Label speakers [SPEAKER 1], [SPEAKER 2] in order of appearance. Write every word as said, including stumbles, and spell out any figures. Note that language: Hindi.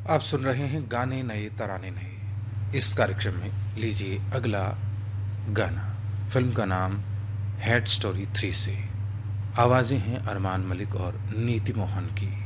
[SPEAKER 1] आप सुन रहे हैं गाने नए तराने नए। इस कार्यक्रम में लीजिए अगला गाना। फिल्म का नाम हेड स्टोरी थ्री से। आवाज़ें हैं अरमान मलिक और नीति मोहन की।